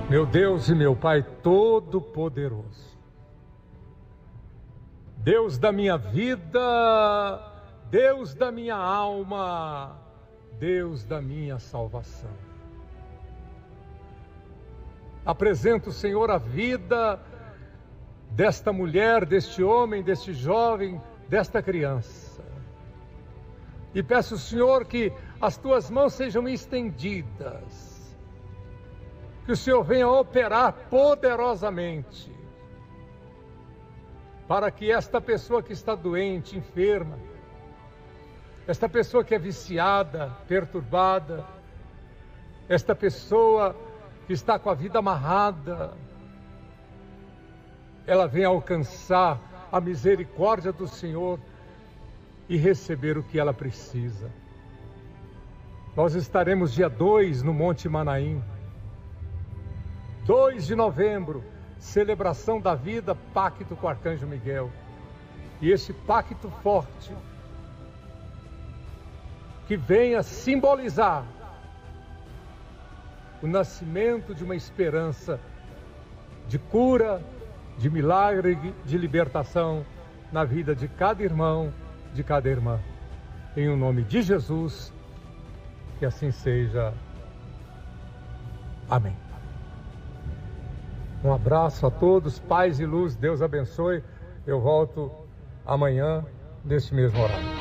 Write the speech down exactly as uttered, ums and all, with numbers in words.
Meu Deus e meu Pai Todo-Poderoso, Deus da minha vida, Deus da minha alma, Deus da minha salvação. Apresento, Senhor, a vida desta mulher, deste homem, deste jovem, desta criança. E peço, Senhor, que as tuas mãos sejam estendidas, que o Senhor venha operar poderosamente, para que esta pessoa que está doente, enferma, esta pessoa que é viciada, perturbada, esta pessoa que está com a vida amarrada, ela venha alcançar a misericórdia do Senhor e receber o que ela precisa. Nós estaremos dia dois no Monte Manaim, dois de novembro, celebração da vida, pacto com o Arcanjo Miguel. E esse pacto forte, que venha simbolizar o nascimento de uma esperança de cura, de milagre, de libertação na vida de cada irmão, de cada irmã. Em o nome de Jesus, que assim seja. Amém. Um abraço a todos, paz e luz, Deus abençoe. Eu volto amanhã, neste mesmo horário.